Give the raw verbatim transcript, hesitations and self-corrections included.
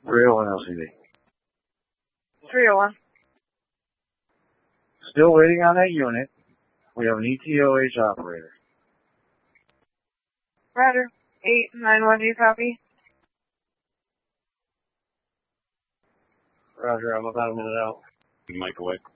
three oh one L C D. three oh one. Still waiting on that unit. We have an E T O H operator. Roger. eight nine one, do you copy? Roger, I'm about a minute out. Mike away.